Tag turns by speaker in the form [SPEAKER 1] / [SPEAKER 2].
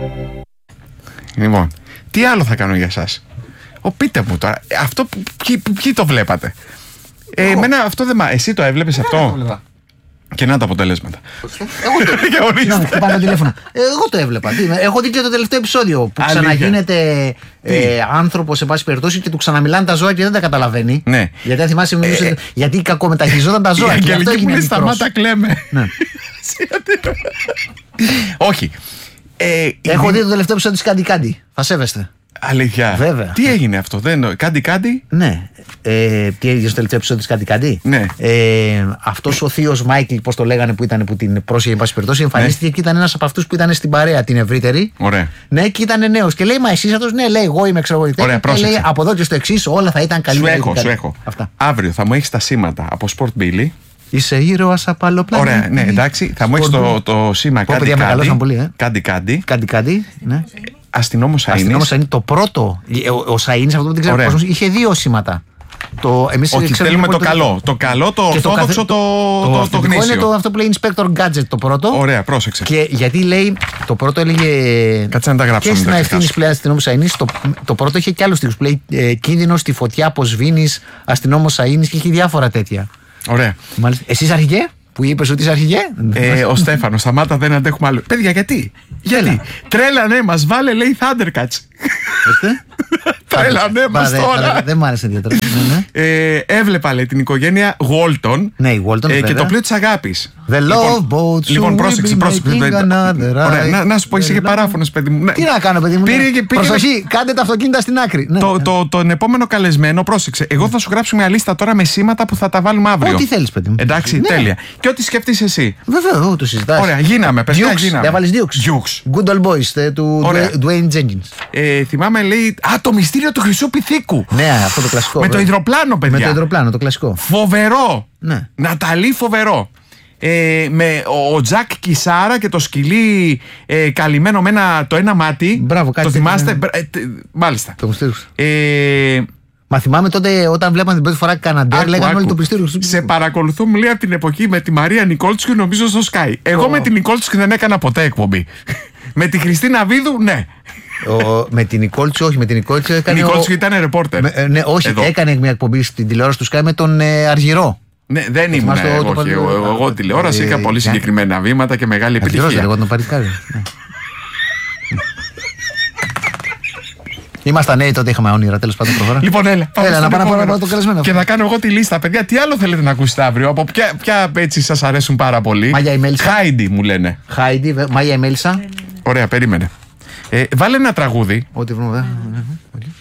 [SPEAKER 1] Λοιπόν, τι άλλο θα κάνω για εσάς? Πείτε μου τώρα, αυτό ποιοι το βλέπατε? Εμένα αυτό δεν εσύ το έβλεπες αυτό? Και να τα αποτελέσματα.
[SPEAKER 2] Εγώ το χτυπάνε το τηλέφωνο. Εγώ το έβλεπα. Έχω δει και το τελευταίο επεισόδιο που ξαναγίνεται άνθρωπος σε πάση περιπτώσει και του ξαναμιλάνε τα ζώα και δεν τα καταλαβαίνει.
[SPEAKER 1] Ναι.
[SPEAKER 2] Γιατί αν θυμάσαι, γιατί κακομεταχειριζόταν τα ζώα.
[SPEAKER 1] Η Αγγελική μου λέει σταμάτα κλαίμε. Όχι.
[SPEAKER 2] Έχω δει το τελευταίο επεισόδιο της Κάντι Κάντι. Θα σέβεστε.
[SPEAKER 1] Αλήθεια?
[SPEAKER 2] Βέβαια.
[SPEAKER 1] Τι έγινε αυτό? Κάντι Κάντι?
[SPEAKER 2] Ναι. Τι έγινε στο τελευταίο επεισόδιο της Κάντι Κάντι?
[SPEAKER 1] Ναι.
[SPEAKER 2] Αυτός ο θείος Μάικλ, πώς το λέγανε, που την πρόσεχε, εν πάση περιπτώσει, εμφανίστηκε και ήταν ένας από αυτούς που ήταν στην παρέα την ευρύτερη.
[SPEAKER 1] Ωραία.
[SPEAKER 2] Ναι, και ήταν νέος. Και λέει, μα εσύ αυτός? Ναι, λέει, εγώ είμαι εξαγωγητής.
[SPEAKER 1] Ωραία, πρόσεξε.
[SPEAKER 2] Και λέει, από εδώ και στο εξής όλα θα ήταν καλύτερα.
[SPEAKER 1] Σου έχω.
[SPEAKER 2] Αυτά.
[SPEAKER 1] Αύριο θα μου έχεις τα σήματα από Sport Billy.
[SPEAKER 2] Είσαι ήρωας από άλλο πλανήτη.
[SPEAKER 1] Ωραία, ναι, εντάξει. Θα μου έχεις το σήμα Κάντι Κάντι.
[SPEAKER 2] Ναι.
[SPEAKER 1] Αστυνόμος Σαΐνης.
[SPEAKER 2] Το πρώτο. Ο Σαΐνης, αυτό που δεν ξέρω πώς, είχε δύο σήματα.
[SPEAKER 1] Όχι, θέλουμε το καλό. Το καλό, το ορθόδοξο, το γνήσιο.
[SPEAKER 2] Είναι αυτό που λέει Inspector Gadget το πρώτο.
[SPEAKER 1] Ωραία, πρόσεξε.
[SPEAKER 2] Και γιατί λέει, το πρώτο έλεγε.
[SPEAKER 1] Κάτσε να τα γράψω.
[SPEAKER 2] Και στην ευθύνη πλέον αστυνόμος Σαΐνης. Το πρώτο είχε και άλλους τίτλους που λέει κίνδυνο στη φωτιά, αποσβήνεις, αστυνόμος Σαΐνης, και είχε διάφορα τέτοια.
[SPEAKER 1] Ωραία.
[SPEAKER 2] Εσείς αρχηγέ, που είπες ότι είσαι αρχηγέ?
[SPEAKER 1] Ο Στέφανος, σταμάτα, δεν αντέχουμε άλλο. Παιδιά, γιατί? Τρέλα, ναι, μας βάλε, λέει Thundercats. Τρέλα, ναι, μας τώρα.
[SPEAKER 2] Δεν μ' άρεσε ιδιαίτερα.
[SPEAKER 1] Έβλεπα, λέει, την οικογένεια Walton.
[SPEAKER 2] Ναι, η Walton.
[SPEAKER 1] Και το πλοίο της αγάπης.
[SPEAKER 2] The Love Boat.
[SPEAKER 1] Λοιπόν, πρόσεξε. Ωραία, να σου πω, είσαι και παράφωνος, παιδί μου.
[SPEAKER 2] Τι να κάνω, παιδί μου? Προσοχή, κάντε τα αυτοκίνητα στην άκρη.
[SPEAKER 1] Τον επόμενο καλεσμένο, πρόσεξε. Εγώ θα σου γράψω μια λίστα τώρα με σήματα που θα τα βάλουμε αύριο.
[SPEAKER 2] Ό,τι θέλεις, παιδί μου.
[SPEAKER 1] Εντάξει, τέλεια. Και ό,τι σκεφτείς εσύ.
[SPEAKER 2] Βέβαια, το συζητάς.
[SPEAKER 1] Ωραία, γίναμε.
[SPEAKER 2] Δεν βάλεις Dukes. Good Old Boys του Dwayne Jenkins.
[SPEAKER 1] Θυμάμαι, λέει, το μυστήριο του Χρυσού Πυθίκου.
[SPEAKER 2] Ναι, αυτό το κλασικό.
[SPEAKER 1] Με το υδροπλάνο, παιδιά.
[SPEAKER 2] Με το υδροπλάνο, το κλασικό.
[SPEAKER 1] Φοβερό.
[SPEAKER 2] Ναι.
[SPEAKER 1] Ναταλή, φοβερό. Με ο Τζακ Κισάρα και το σκυλί καλυμμένο με το ένα μάτι.
[SPEAKER 2] Μπράβο, κάτι.
[SPEAKER 1] Το θυμάστε? Μάλιστα.
[SPEAKER 2] Το πιστεύω. Μα θυμάμαι τότε όταν βλέπαμε την πρώτη φορά Καναντέρ, λέγανε όλοι το πιστήριο.
[SPEAKER 1] Σε παρακολουθώ, μου λέει, από την εποχή με τη Μαρία Νικόλτσικου, νομίζω στο Sky. Εγώ με την Νικόλτσικου δεν έκανα ποτέ εκπομπή. Με τη Χριστίνα Βίδου, ναι.
[SPEAKER 2] Με την Νικόλτσου, όχι, με την Νικόλτσου έκανε.
[SPEAKER 1] Η Νικόλτσου ήταν ρεπόρτερ.
[SPEAKER 2] Ναι, όχι, εδώ. Έκανε μια εκπομπή στην τηλεόραση του Sky με τον Αργυρό.
[SPEAKER 1] Ναι, δεν ήμουν. Εγώ τηλεόραση είχα πολύ συγκεκριμένα βήματα και μεγάλη επιτυχία.
[SPEAKER 2] Εγώ τον παρικάρι. Ήμασταν νέοι τότε, είχαμε όνειρα, τέλος πάντων, προχωρά.
[SPEAKER 1] Λοιπόν, έλα
[SPEAKER 2] να πάμε το καλεσμένο.
[SPEAKER 1] Και να κάνω εγώ τη λίστα, παιδιά. Τι άλλο θέλετε να ακούσετε αύριο? Από ποια έτσι σας αρέσουν πάρα πολύ?
[SPEAKER 2] Μάγια η Μέλισσα.
[SPEAKER 1] Χάιντι μου λένε.
[SPEAKER 2] Χάιντι, Μάγια η Μέλισσα.
[SPEAKER 1] Ωραία, περίμενε. Βάλε ένα τραγούδι.
[SPEAKER 2] Ό,τι βρούμε.